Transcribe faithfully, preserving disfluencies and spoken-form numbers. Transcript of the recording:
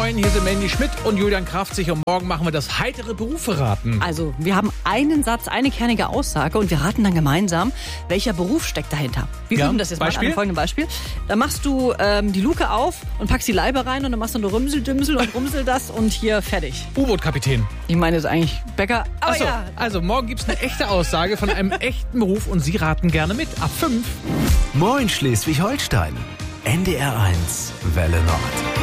Moin, hier sind Mandy Schmidt und Julian Kraftzig und morgen machen wir das heitere Berufe raten. Also, wir haben einen Satz, eine kernige Aussage und wir raten dann gemeinsam, welcher Beruf steckt dahinter. Wir Ja, üben das jetzt Beispiel? mal an folgendem Beispiel. Da machst du ähm, die Luke auf und packst die Leibe rein und dann machst du nur Rümsel-Dümsel und Rumsel das und hier fertig. U-Boot-Kapitän. Ich meine jetzt eigentlich Bäcker, aber Achso, ja. also morgen gibt es eine echte Aussage von einem echten Beruf und Sie raten gerne mit. Ab fünf. Moin Schleswig-Holstein. N D R eins Welle Nord.